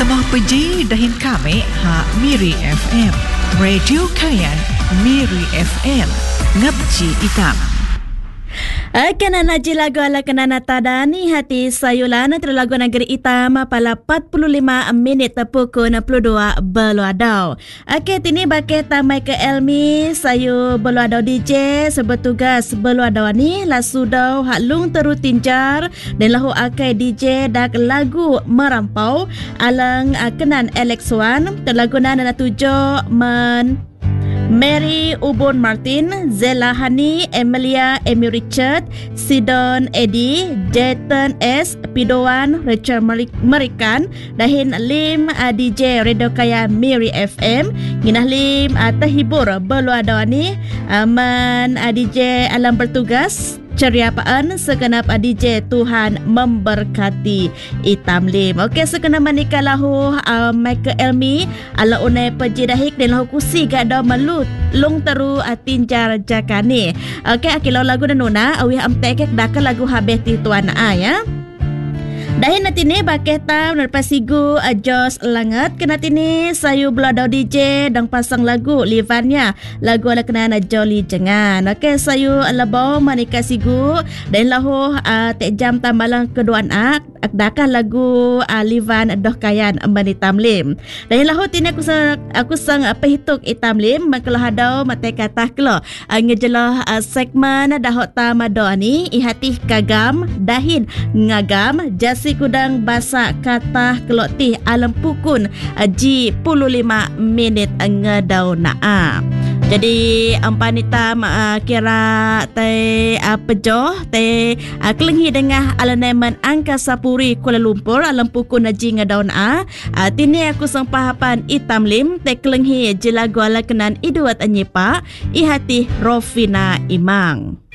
Kamah peji dahin kami Miri FM. Radio Kayan Miri FM. Ngabji itam. Kenana lagu ala kenana tadani hati sayulana terlagu negeri hitam pala 45 minit pukul 62 beluadau. Tini bakai tamai ke Elmi sayu beluadau DJ sebetugas beluadau ni lasudau hak lung teru tinjar dan lahu akai DJ dak lagu merampau alang kenan Alex Wan terlagu nana tujo men Mary Ubon Martin, Zella Hani, Emilia Amy Richard, Sidon Eddie, Jayton S, Pidoan, Richard Merikan, dahin Lim DJ Radio Kaya Miri FM, ginah Lim terhibur beluadau ni man DJ alam bertugas ceria apaan segenap DJ Tuhan memberkati itam lim. Okey, segenap manika lahu Michael Elmi ala unai pejidahik dan lahu kusi gada malut lung teru tinjar jakani. Okey, akilau lagu dan nuna awih amtekek daka lagu habeti tuan ya. Dahin nanti ni baketa nerpasigu Jos Langat kena tini sayu beladau DJ dan pasang lagu livannya lagu ala kenana Jolly Jengan. Okey, sayu labau manika sigu dan lahu tek jam tambalang keduaan akdakan lagu livan doh kayan manitam lim. Dan lahu tini aku sang pehituk itam lim kalau hadau mate kata kelo ngejelah segmen dahot tamado ni ihati kagam dahin ngagam jas kudang basa kata kelotih alam pukun ji 15 minit ngedau naa. Jadi ampanita kira te pejoh te kelenghi dengah alaneman Angkasa Puri Kuala Lumpur alam pukun ji ngedau naa. Tini aku sang pahapan itam lim te kelenghi jelagu ala kenan iduat anyipa ihati Rofina Imang.